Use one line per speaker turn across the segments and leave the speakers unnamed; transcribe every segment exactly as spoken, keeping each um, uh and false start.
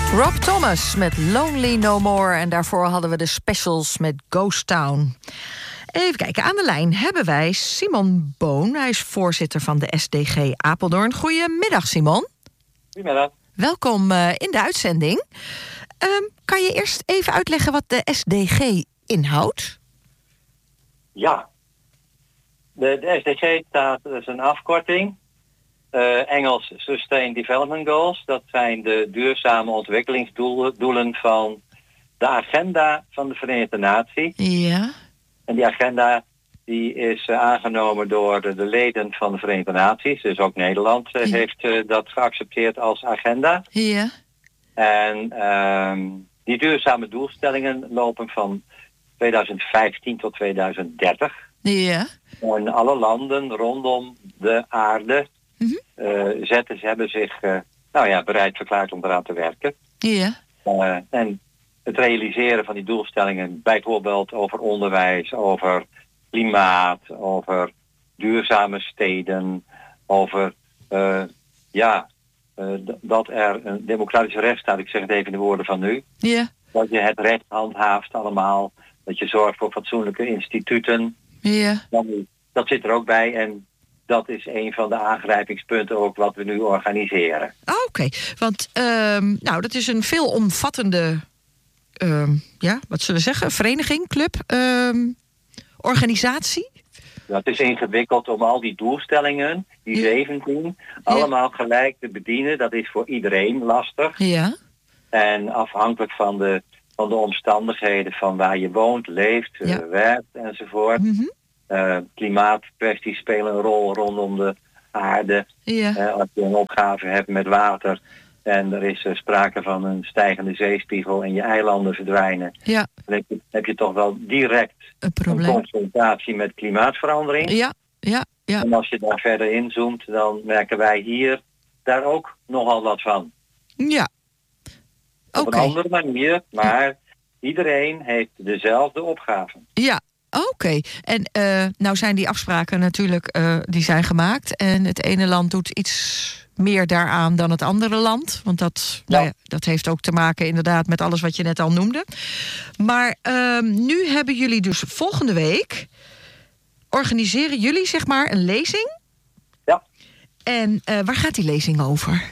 Rob Thomas met Lonely No More. En daarvoor hadden we de specials met Ghost Town. Even kijken, aan de lijn hebben wij Simon Boon. Hij is voorzitter van de S D G Apeldoorn. Goedemiddag, Simon.
Goedemiddag.
Welkom uh, in de uitzending. Um, kan je eerst even uitleggen wat de S D G inhoudt?
Ja. De, de S D G staat, dat is een afkorting. Uh, Engels Sustained Development Goals. Dat zijn de duurzame ontwikkelingsdoelen doelen van de agenda van de Verenigde Naties.
Ja.
En die agenda die is uh, aangenomen door de, de leden van de Verenigde Naties. Dus ook Nederland uh,
ja.
heeft uh, dat geaccepteerd als agenda.
Ja.
En uh, die duurzame doelstellingen lopen van tweeduizend vijftien tot tweeduizend dertig.
Ja.
En alle landen rondom de aarde
Mm-hmm.
uh, zetten, ze hebben zich uh, nou ja, bereid verklaard om eraan te werken.
Ja.
Uh, en het realiseren van die doelstellingen, bijvoorbeeld over onderwijs, over klimaat, over duurzame steden, over uh, ja, uh, d- dat er een democratische rechtsstaat, ik zeg het even in de woorden van nu,
Ja.
dat je het recht handhaaft allemaal, dat je zorgt voor fatsoenlijke instituten.
Ja.
Dat, dat zit er ook bij en dat is een van de aangrijpingspunten ook wat we nu organiseren.
Oh, oké, okay. Want um, nou, dat is een veelomvattende, um, ja, wat zullen we zeggen, vereniging, club, um, organisatie.
Ja, het is ingewikkeld om al die doelstellingen, die
ja.
zeventien,
ja.
allemaal gelijk te bedienen. Dat is voor iedereen lastig.
Ja.
En afhankelijk van de, van de omstandigheden van waar je woont, leeft, ja. uh, werkt enzovoort.
Mm-hmm.
Uh, klimaatkwesties spelen een rol rondom de aarde.
Ja.
Uh, als je een opgave hebt met water en er is uh, sprake van een stijgende zeespiegel en je eilanden verdwijnen,
ja.
dan heb je, heb je toch wel direct
een, probleem.
een confrontatie met klimaatverandering.
Ja. Ja. Ja.
En als je daar verder inzoomt, dan merken wij hier daar ook nogal wat van.
Ja.
Op
okay.
een andere manier, maar iedereen heeft dezelfde opgave.
Ja. Oké, okay. En uh, nou zijn die afspraken natuurlijk, uh, die zijn gemaakt. En het ene land doet iets meer daaraan dan het andere land. Want dat, ja. Nou ja, dat heeft ook te maken inderdaad met alles wat je net al noemde. Maar uh, nu hebben jullie dus volgende week, organiseren jullie zeg maar een lezing.
Ja.
En uh, waar gaat die lezing over?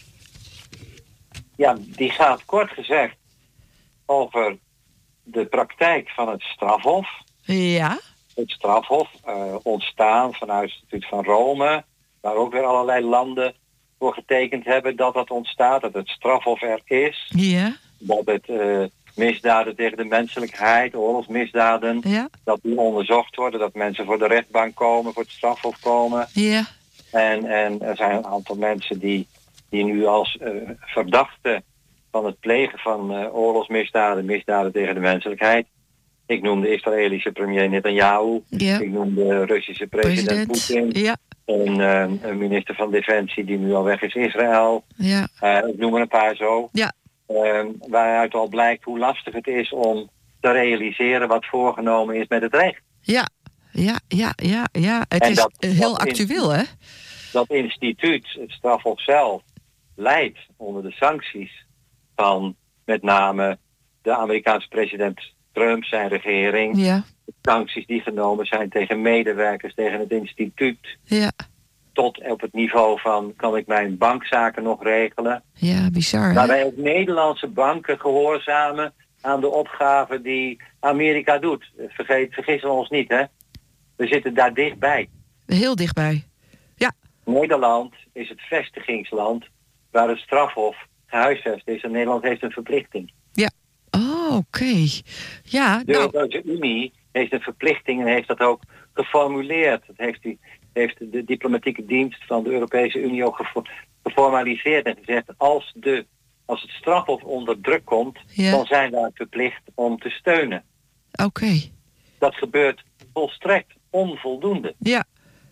Ja, die gaat kort gezegd over de praktijk van het strafhof.
Ja.
Het strafhof, uh, ontstaan vanuit het Statuut van Rome, waar ook weer allerlei landen voor getekend hebben dat dat ontstaat, dat het strafhof er is.
Ja.
Dat het uh, misdaden tegen de menselijkheid, oorlogsmisdaden,
ja.
dat die onderzocht worden, dat mensen voor de rechtbank komen, voor het strafhof komen.
Ja.
En, en er zijn een aantal mensen die, die nu als uh, verdachten van het plegen van uh, oorlogsmisdaden, misdaden tegen de menselijkheid. Ik noem de Israëlische premier Netanyahu.
Ja.
Ik noem de Russische president, president. Poetin. Ja. En uh, een minister van Defensie die nu al weg is, Israël.
Ja.
Uh, ik noem er een paar zo.
Ja.
Uh, waaruit al blijkt hoe lastig het is om te realiseren wat voorgenomen is met het recht.
Ja, ja, ja, ja. ja. Het
en
is
dat,
heel
dat
actueel,
in,
hè?
Dat instituut, het strafhof zelf, leidt onder de sancties van met name de Amerikaanse president Trump, zijn regering.
Ja.
De sancties die genomen zijn tegen medewerkers, tegen het instituut.
Ja.
Tot op het niveau van, kan ik mijn bankzaken nog regelen?
Ja, bizar.
Waarbij ook Nederlandse banken gehoorzamen aan de opgave die Amerika doet. Vergeet, vergissen we ons niet, hè? We zitten daar dichtbij.
Heel dichtbij. Ja.
Nederland is het vestigingsland waar het strafhof gehuisvest is. En Nederland heeft een verplichting.
Ja. Oh, oké. Okay. Ja,
de
nou...
Europese Unie heeft een verplichting en heeft dat ook geformuleerd. Dat heeft, die, heeft de diplomatieke dienst van de Europese Unie ook gefo- geformaliseerd en gezegd, als, de, als het strafhof onder druk komt, ja. dan zijn wij verplicht om te steunen.
Oké. Okay.
Dat gebeurt volstrekt onvoldoende.
Ja.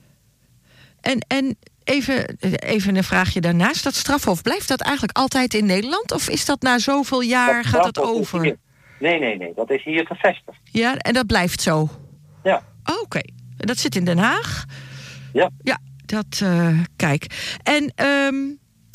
En, en even, even een vraagje daarnaast. Dat strafhof, blijft dat eigenlijk altijd in Nederland? Of is dat na zoveel jaar, dat gaat het over?
Nee, nee, nee. Dat is hier gevestigd.
Ja, en dat blijft zo?
Ja.
Oh, oké. Okay. Dat zit in Den Haag?
Ja.
Ja, dat, uh, kijk. En um,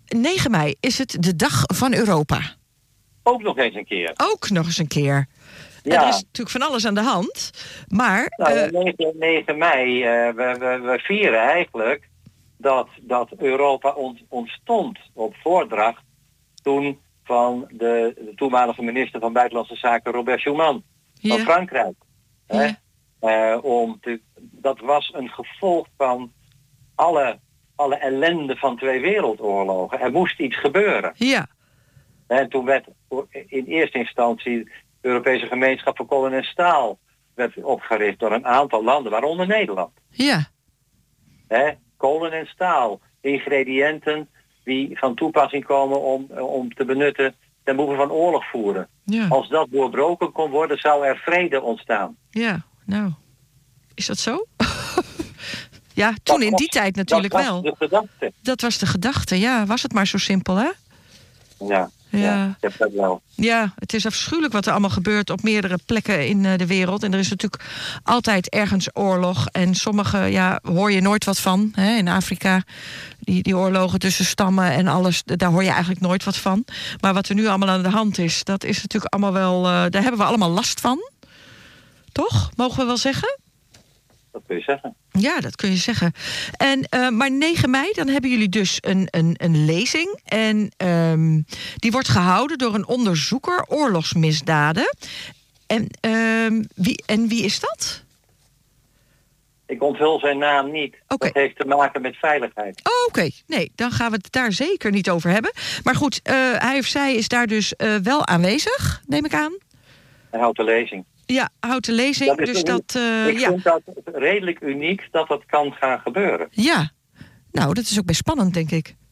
negen mei is het de dag van Europa.
Ook nog eens een keer.
Ook nog eens een keer.
Ja.
En er is natuurlijk van alles aan de hand. Maar...
Nou,
uh,
negen mei, uh, we, we, we vieren eigenlijk dat, dat Europa ont, ontstond op voordracht toen van de, de toenmalige minister van Buitenlandse Zaken Robert Schuman van
ja.
Frankrijk.
Ja.
Hè? Uh, om te, dat was een gevolg van alle, alle ellende van twee wereldoorlogen. Er moest iets gebeuren.
Ja.
En toen werd in eerste instantie de Europese Gemeenschap voor Kolen en Staal werd opgericht door een aantal landen, waaronder Nederland.
Ja.
Hè? Kolen en staal, ingrediënten die van toepassing komen om, om te benutten ten behoeve van oorlog voeren.
Ja.
Als dat doorbroken kon worden, zou er vrede ontstaan.
Ja, nou, is dat zo? Ja, toen in die tijd natuurlijk
dat
wel.
Dat was de gedachte.
Dat was de gedachte, ja. Was het maar zo simpel, hè?
Ja, ja.
Ja.
Ik heb dat wel.
Ja, het is afschuwelijk wat er allemaal gebeurt op meerdere plekken in uh, de wereld. En er is natuurlijk altijd ergens oorlog. En sommige, ja, hoor je nooit wat van. Hè? In Afrika, die, die oorlogen tussen stammen en alles, daar hoor je eigenlijk nooit wat van. Maar wat er nu allemaal aan de hand is, dat is natuurlijk allemaal wel... Uh, daar hebben we allemaal last van. Toch? Mogen we wel zeggen?
Dat kun je zeggen.
Ja, dat kun je zeggen. En, uh, maar negen mei, dan hebben jullie dus een, een, een lezing. En um, die wordt gehouden door een onderzoeker oorlogsmisdaden. En, um, wie, en wie is dat?
Ik onthul zijn naam niet.
Okay.
Dat heeft te maken met veiligheid.
Oh, oké, okay. Nee, dan gaan we het daar zeker niet over hebben. Maar goed, uh, hij of zij is daar dus uh, wel aanwezig, neem ik aan.
Hij houdt de lezing.
Ja, houdt de lezing.
Dat
dus dat, uh,
ik
ja.
vind dat redelijk uniek dat dat kan gaan gebeuren.
Ja, nou, dat is ook best spannend, denk ik.